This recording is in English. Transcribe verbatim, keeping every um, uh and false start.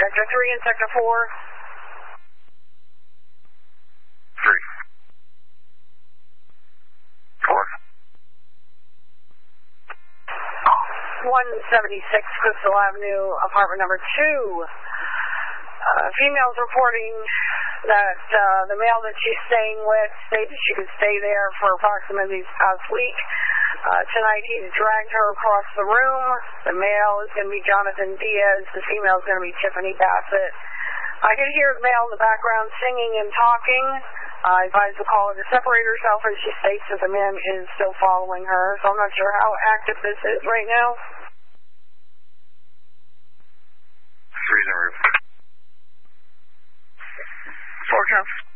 Sector three and Sector four. Three. Four. one seventy-six Crystal Avenue, apartment number two. Uh, female's reporting that uh, the male that she's staying with stated she could stay there for approximately the past week. Uh, tonight he dragged her across the room. The male is going to be Jonathan Diaz. The female is going to be Tiffany Bassett. I could hear the male in the background singing and talking. I advise the caller to separate herself as she states that the man is still following her. So I'm not sure how active this is right now. Freezing roof. Forecast.